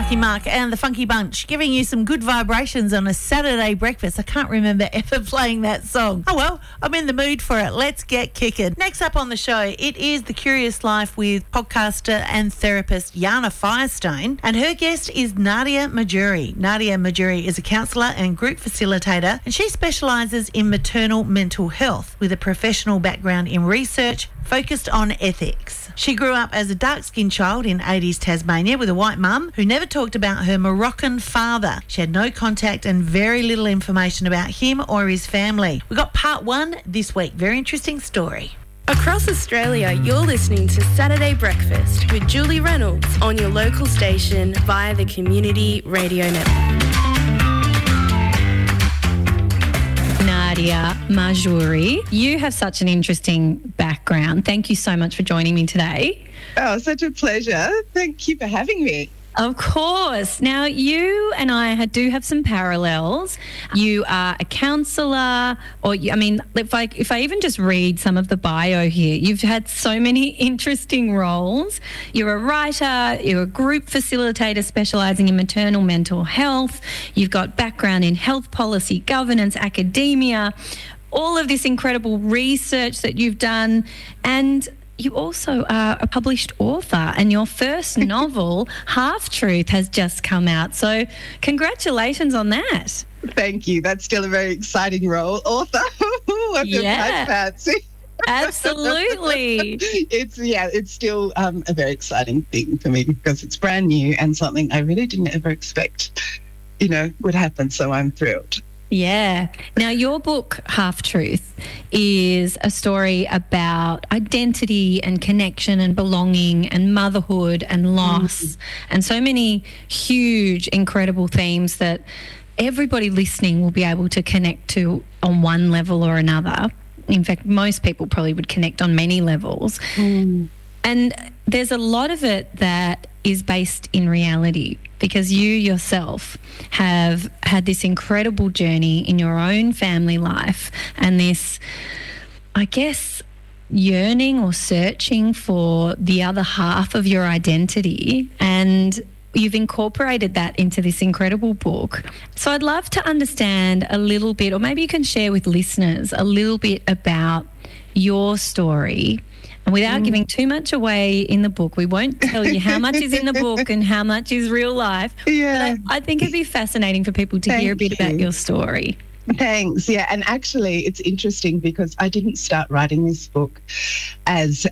Marky Mark and the Funky Bunch, giving you some good vibrations on a Saturday breakfast. I can't remember ever playing that song. Oh well, I'm in the mood for it. Let's get kicking. Next up on the show, it is The Curious Life with podcaster and therapist Jana Firestone, and her guest is Nadia Majuri. Nadia Majuri is a counsellor and group facilitator, and she specialises in maternal mental health with a professional background in research focused on ethics. She grew up as a dark-skinned child in 80s Tasmania with a white mum who never talked about her Moroccan father. She had no contact and very little information about him or his family. We got part one this week. Very interesting story. Across Australia, you're listening to Saturday Breakfast with Julie Reynolds on your local station via the Community Radio Network. Nadia Majuri, you have such an interesting background. Thank you so much for joining me today. Oh, such a pleasure. Thank you for having me. Of course. Now, you and I do have some parallels. You are a counsellor, if I even just read some of the bio here, you've had so many interesting roles. You're a writer, you're a group facilitator specialising in maternal mental health. You've got background in health policy, governance, academia, all of this incredible research that you've done, and you also are a published author, and your first novel, Half Truth, has just come out. So congratulations on that. Thank you. That's still a very exciting role, author. I feel quite fancy. Absolutely. It's still a very exciting thing for me because it's brand new and something I really didn't ever expect, would happen. So I'm thrilled. Yeah. Now, your book, Half Truth, is a story about identity and connection and belonging and motherhood and loss and so many huge, incredible themes that everybody listening will be able to connect to on one level or another. In fact, most people probably would connect on many levels. And there's a lot of it that is based in reality because you yourself have had this incredible journey in your own family life and this, I guess, yearning or searching for the other half of your identity, and you've incorporated that into this incredible book. So I'd love to understand a little bit, or maybe you can share with listeners a little bit about your story. And without giving too much away in the book, we won't tell you how much is in the book and how much is real life. Yeah. But I think it'd be fascinating for people to hear a bit about your story. Thanks. Yeah. And actually, it's interesting because I didn't start writing this book as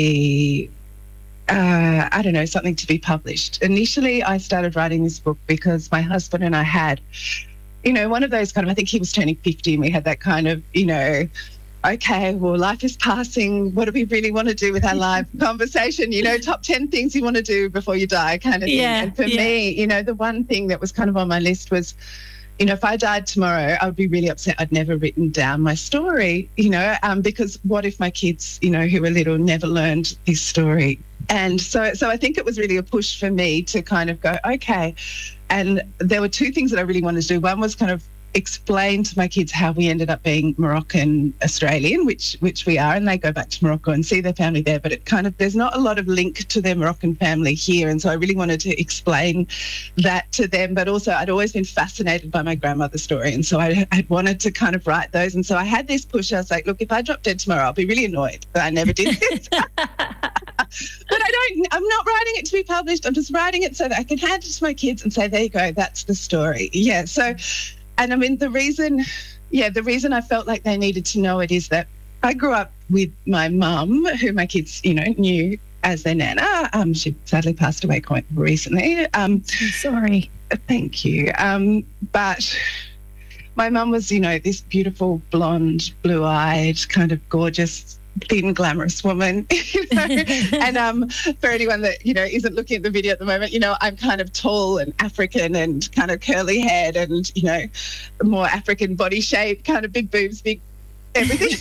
something to be published. Initially, I started writing this book because my husband and I had, one of those I think he was turning 50 and we had that kind of, okay, well, life is passing. What do we really want to do with our life? Conversation, top 10 things you want to do before you die kind of thing. And for me, the one thing that was kind of on my list was, if I died tomorrow, I would be really upset I'd never written down my story, because what if my kids, who were little never learned this story? And so I think it was really a push for me to kind of go, okay. And there were two things that I really wanted to do. One was kind of explain to my kids how we ended up being Moroccan Australian, which we are, and they go back to Morocco and see their family there, but it kind of, there's not a lot of link to their Moroccan family here, and so I really wanted to explain that to them. But also I'd always been fascinated by my grandmother's story, and so I wanted to kind of write those. And so I had this push. I was like, look, if I drop dead tomorrow, I'll be really annoyed that I never did this. But I'm not writing it to be published. I'm just writing it so that I can hand it to my kids and say, there you go, that's the story. Yeah. So, and I mean, the reason I felt like they needed to know it is that I grew up with my mum, who my kids, knew as their nana. She sadly passed away quite recently. I'm sorry. Thank you. But my mum was, this beautiful, blonde, blue-eyed, kind of gorgeous, thin, glamorous woman, and for anyone that isn't looking at the video at the moment, I'm kind of tall and African and kind of curly haired and more African body shape, kind of big boobs, big everything.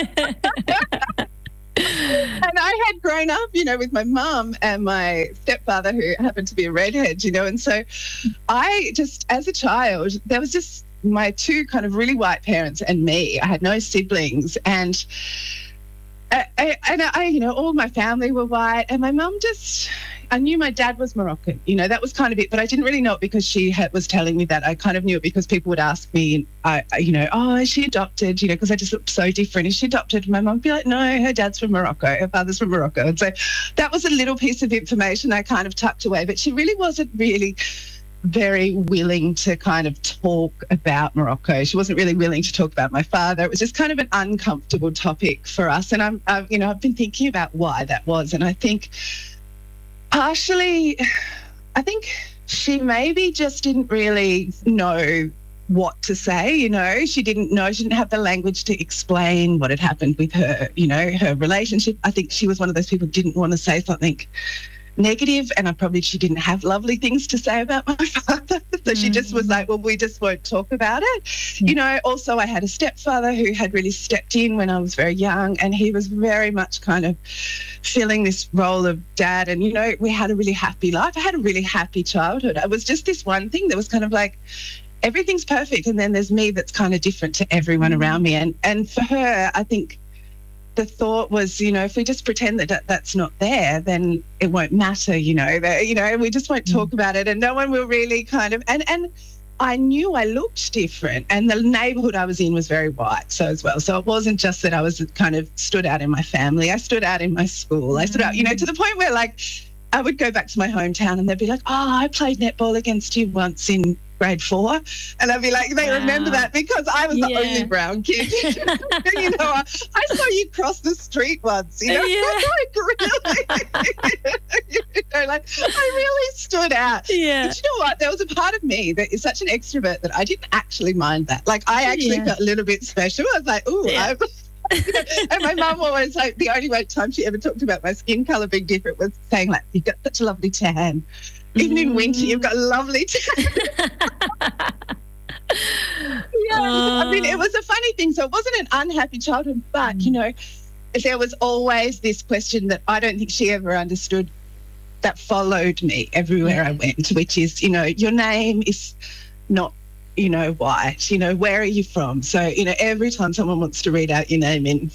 And I had grown up, with my mum and my stepfather, who happened to be a redhead, and so I just, as a child, there was just my two kind of really white parents and me. I had no siblings, and I all my family were white, and my mum just, I knew my dad was Moroccan, that was kind of it, but I didn't really know it because she was telling me that. I kind of knew it because people would ask me, oh, is she adopted, because I just looked so different. Is she adopted? My mum would be like, no, her dad's from Morocco, her father's from Morocco. And so that was a little piece of information I kind of tucked away, but she really wasn't really very willing to kind of talk about Morocco. She wasn't really willing to talk about my father. It was just kind of an uncomfortable topic for us. And I've been thinking about why that was. And I think partially, she maybe just didn't really know what to say, She didn't have the language to explain what had happened with her, her relationship. I think she was one of those people who didn't want to say something negative, and she didn't have lovely things to say about my father. So she just was like, well, we just won't talk about it. Also I had a stepfather who had really stepped in when I was very young, and he was very much kind of filling this role of dad. And, we had a really happy life. I had a really happy childhood. It was just this one thing that was kind of like, everything's perfect, and then there's me that's kind of different to everyone around me. And for her, I think the thought was, if we just pretend that that's not there, then it won't matter, we just won't talk about it, and no one will really kind of, and I knew I looked different, and the neighbourhood I was in was very white, so as well. So it wasn't just that I was kind of stood out in my family. I stood out in my school. I stood out, to the point where, like, I would go back to my hometown and they'd be like, oh, I played netball against you once in grade 4. And I'd be like, they remember that because I was the only brown kid. I saw you cross the street once, Yeah. like, really? Like, I really stood out. Yeah. But you know what? There was a part of me that is such an extrovert that I didn't actually mind that. Like, I actually felt a little bit special. I was like, ooh, and my mum always, like, the only time she ever talked about my skin colour being different was saying, like, you've got such a lovely tan. Even in winter, you've got a lovely tan. It was a funny thing. So it wasn't an unhappy childhood, but, there was always this question that I don't think she ever understood that followed me everywhere I went, which is, your name is not, white, where are you from? So, every time someone wants to read out your name in,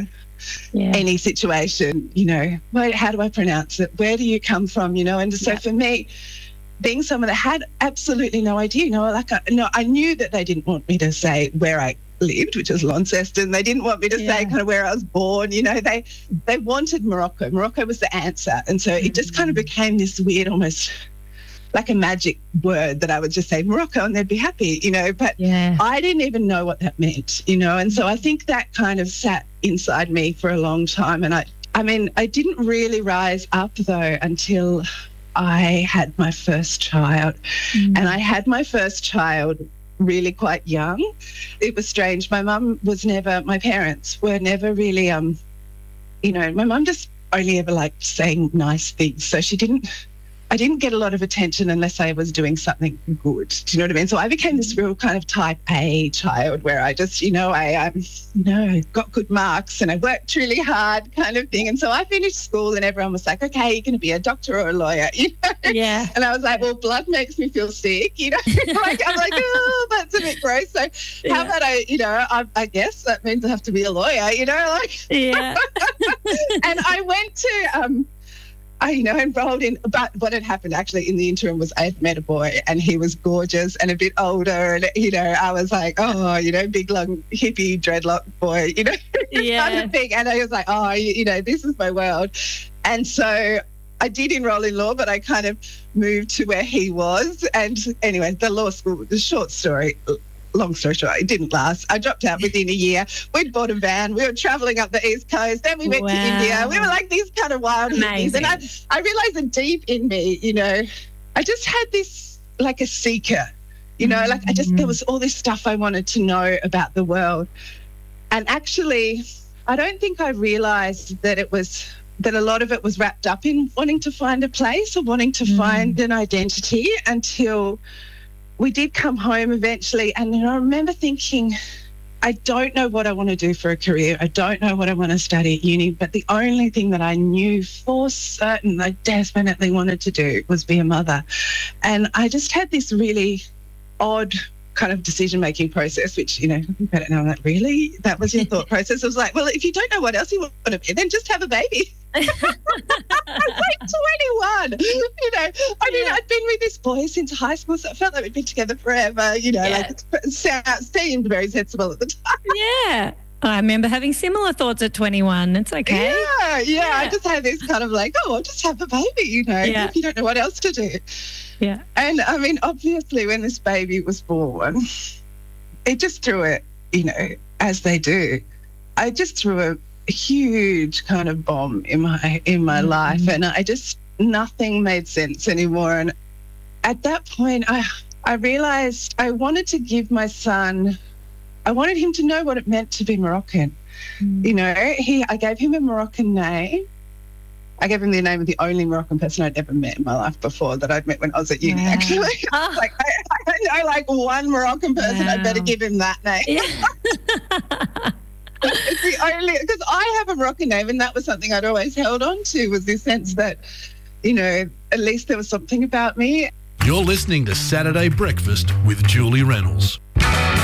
any situation, how do I pronounce it? Where do you come from? And so for me, being someone that had absolutely no idea, I knew that they didn't want me to say where I lived, which was Launceston. They didn't want me to say kind of where I was born. They wanted Morocco. Morocco was the answer. And so it just kind of became this weird, almost like a magic word that I would just say Morocco and they'd be happy, but I didn't even know what that meant, and so I think that kind of sat inside me for a long time. And I didn't really rise up though until I had my first child. And I had my first child really quite young. It was strange. My parents were never really, my mum just only ever liked saying nice things. So I didn't get a lot of attention unless I was doing something good. Do you know what I mean? So I became this real kind of type A child where I just, I got good marks and I worked really hard kind of thing. And so I finished school and everyone was like, okay, you're going to be a doctor or a lawyer, Yeah. And I was like, well, blood makes me feel sick, I'm like, oh, that's a bit gross. So how about I guess that means I have to be a lawyer, Yeah. And I went to, I enrolled in, but what had happened actually in the interim was I had met a boy and he was gorgeous and a bit older, and I was like, oh, big long hippie dreadlock boy, kind of thing. And I was like, oh, this is my world. And so I did enroll in law, but I kind of moved to where he was. And anyway, the law school, the short story, long story short, it didn't last. I dropped out within a year. We'd bought a van. We were traveling up the East Coast. Then we went to India. We were like these kind of wild hippies. And I realized that deep in me, I just had this, like a seeker, there was all this stuff I wanted to know about the world. And actually, I don't think I realized that that a lot of it was wrapped up in wanting to find a place or wanting to find an identity until we did come home eventually. And I remember thinking, I don't know what I want to do for a career. I don't know what I want to study at uni, but the only thing that I knew for certain I definitely wanted to do was be a mother. And I just had this really odd kind of decision-making process, which, you know, looking back now, I'm like, really? That was your thought process? I was like, well, if you don't know what else you want to be, then just have a baby. I was like 21, you know. I mean, I'd been with this boy since high school, so I felt like we'd been together forever, you know, like it seemed very sensible at the time. Yeah. I remember having similar thoughts at 21. It's okay. Yeah. I just had this kind of like, oh, I'll just have a baby, you know, if you don't know what else to do. Yeah. And I mean, obviously, when this baby was born, it just threw it, you know, as they do. I just threw a huge kind of bomb in my life, and nothing made sense anymore. And at that point, I realized I wanted to give my son, I wanted him to know what it meant to be Moroccan. You know, I gave him a Moroccan name. I gave him the name of the only Moroccan person I'd ever met in my life before, that I'd met when I was at uni, actually. Like, I know like one Moroccan person, I'd better give him that name. It's the only, because I have a Moroccan name, and that was something I'd always held on to, was this sense that, you know, at least there was something about me. You're listening to Saturday Breakfast with Julie Reynolds.